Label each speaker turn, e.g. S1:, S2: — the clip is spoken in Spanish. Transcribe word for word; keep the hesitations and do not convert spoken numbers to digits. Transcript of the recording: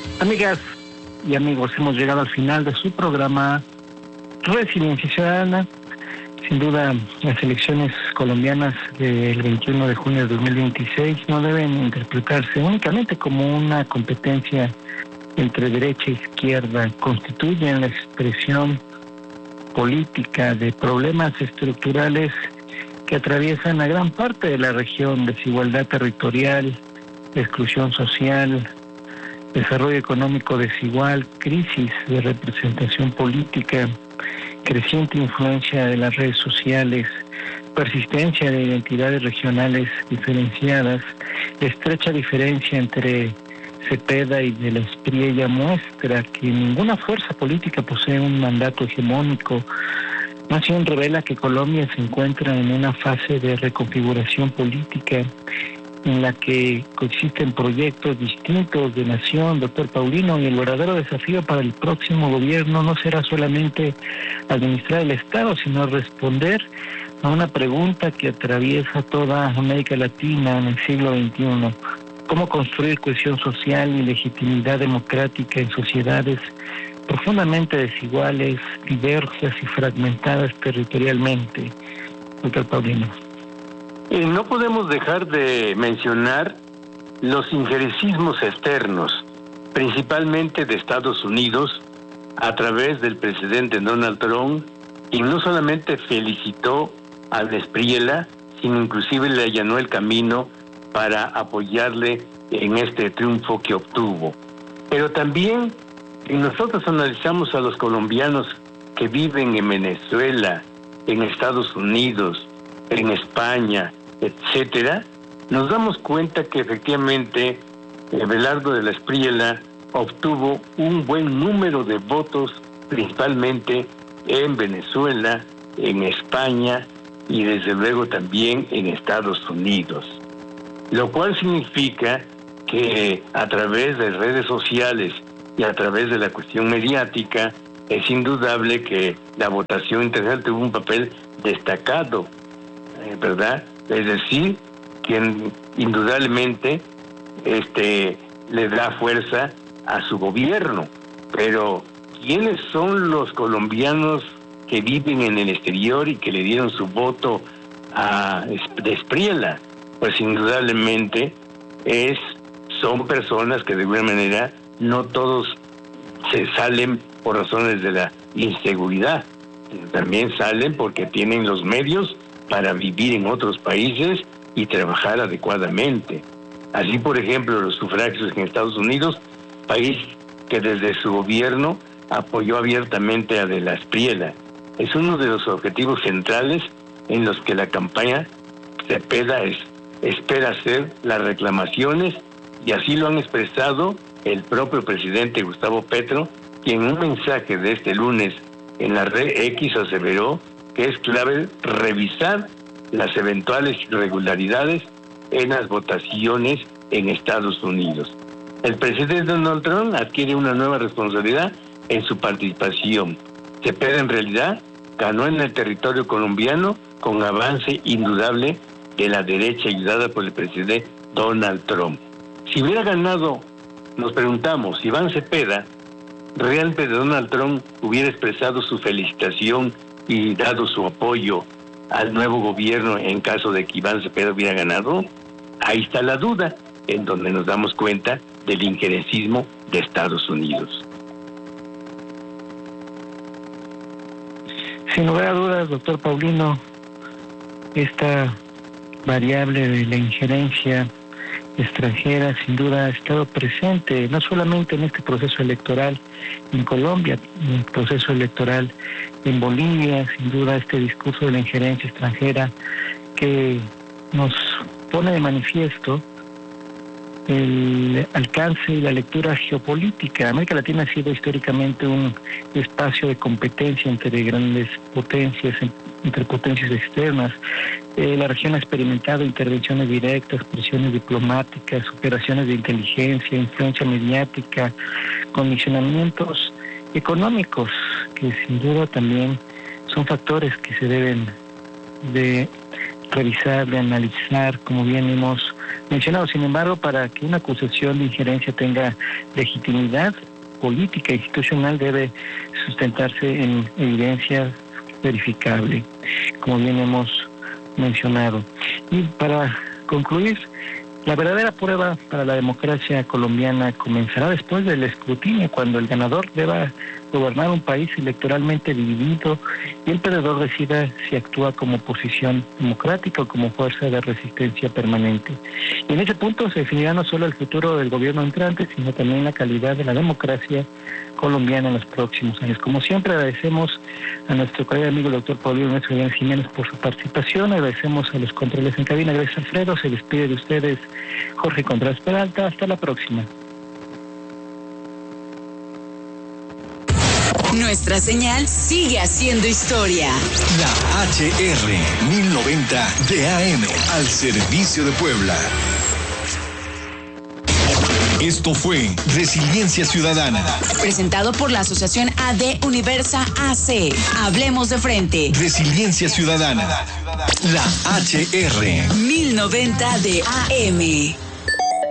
S1: Amigas y amigos, hemos llegado al final de su programa Resiliencia Ciudadana. Sin duda, las elecciones colombianas del veintiuno de junio de dos mil veintiséis no deben interpretarse únicamente como una competencia entre derecha e izquierda. Constituyen la expresión política de problemas estructurales que atraviesan a gran parte de la región: desigualdad territorial, exclusión social, desarrollo económico desigual, crisis de representación política, creciente influencia de las redes sociales, persistencia de identidades regionales diferenciadas, estrecha diferencia entre Cepeda y de la Espriella muestra que ninguna fuerza política posee un mandato hegemónico. Más bien revela que Colombia se encuentra en una fase de reconfiguración política en la que coexisten proyectos distintos de nación, doctor Paulino, y el verdadero desafío para el próximo gobierno no será solamente administrar el Estado, sino responder a una pregunta que atraviesa toda América Latina en el siglo veintiuno. ¿Cómo construir cohesión social y legitimidad democrática en sociedades profundamente desiguales, diversas y fragmentadas territorialmente? Doctor Paulino.
S2: Eh, no podemos dejar de mencionar los injerencismos externos, principalmente de Estados Unidos, a través del presidente Donald Trump, quien no solamente felicitó a Espriella, sino inclusive le allanó el camino para apoyarle en este triunfo que obtuvo. Pero también, si nosotros analizamos a los colombianos que viven en Venezuela, en Estados Unidos, en España, etcétera, nos damos cuenta que efectivamente Belardo de la Espriella obtuvo un buen número de votos, principalmente en Venezuela, en España y desde luego también en Estados Unidos. Lo cual significa que a través de redes sociales y a través de la cuestión mediática, es indudable que la votación internacional tuvo un papel destacado, ¿verdad? Es decir, quien indudablemente este, le da fuerza a su gobierno. Pero, ¿quiénes son los colombianos que viven en el exterior y que le dieron su voto a Espriella? Pues indudablemente es, son personas que de alguna manera no todos se salen por razones de la inseguridad. También salen porque tienen los medios para vivir en otros países y trabajar adecuadamente. Así, por ejemplo, los sufragios en Estados Unidos, país que desde su gobierno apoyó abiertamente a de la Espriella. Es uno de los objetivos centrales en los que la campaña Cepeda es, espera hacer las reclamaciones, y así lo han expresado el propio presidente Gustavo Petro, quien en un mensaje de este lunes en la red X aseveró que es clave revisar las eventuales irregularidades en las votaciones en Estados Unidos. El presidente Donald Trump adquiere una nueva responsabilidad en su participación. Cepeda en realidad ganó en el territorio colombiano con avance indudable de la derecha ayudada por el presidente Donald Trump. Si hubiera ganado, nos preguntamos, si Iván Cepeda, realmente Donald Trump hubiera expresado su felicitación y dado su apoyo al nuevo gobierno en caso de que Iván Cepeda hubiera ganado. Ahí está la duda, en donde nos damos cuenta del injerencismo de Estados Unidos.
S1: Sin lugar a dudas, doctor Paulino, esta variable de la injerencia extranjera sin duda ha estado presente, no solamente en este proceso electoral en Colombia, en el proceso electoral en Bolivia, sin duda este discurso de la injerencia extranjera que nos pone de manifiesto el alcance y la lectura geopolítica. América Latina ha sido históricamente un espacio de competencia entre grandes potencias, entre potencias externas. Eh, la región ha experimentado intervenciones directas, presiones diplomáticas, operaciones de inteligencia, influencia mediática, condicionamientos económicos, que sin duda también son factores que se deben de revisar, de analizar, como bien hemos mencionado. Sin embargo, para que una acusación de injerencia tenga legitimidad política e institucional, debe sustentarse en evidencia verificable, como bien hemos mencionado. Y para concluir, la verdadera prueba para la democracia colombiana comenzará después del escrutinio, cuando el ganador deba gobernar un país electoralmente dividido y el perdedor decida si actúa como oposición democrática o como fuerza de resistencia permanente. Y en ese punto se definirá no solo el futuro del gobierno entrante, sino también la calidad de la democracia colombiana en los próximos años. Como siempre, agradecemos a nuestro colega amigo el doctor Pablo Ernesto Jiménez por su participación, agradecemos a los controles en cabina, gracias Alfredo, se despide de ustedes Jorge Contreras Peralta, hasta la próxima.
S3: Nuestra señal sigue haciendo historia.
S4: La H R mil noventa de A M, al servicio de Puebla. Esto fue Resiliencia Ciudadana.
S3: Presentado por la Asociación A D Universa A C. Hablemos de frente.
S4: Resiliencia Ciudadana. La H R
S3: mil noventa de A M.